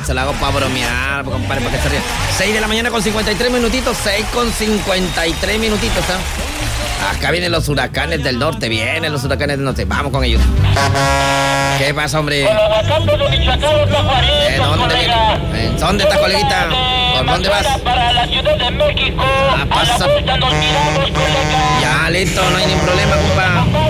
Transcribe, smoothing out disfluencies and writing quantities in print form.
se la hago para bromear, compadre, para que se ría. 6 de la mañana con 53 minutitos, 6 con 53 minutitos, ¿sabes? Acá vienen los huracanes del norte, vienen los huracanes del norte, vamos con ellos. ¿Qué pasa, hombre? ¿Dónde está, coleguita? ¿Por dónde vas? Para la Ciudad de México. Pasa. Ya, listo, no hay ningún problema, compa.